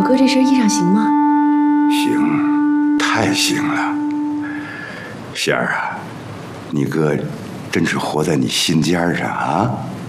哥这身衣裳行吗？ 行，太行了。仙儿啊，你哥真是活在你心尖上啊！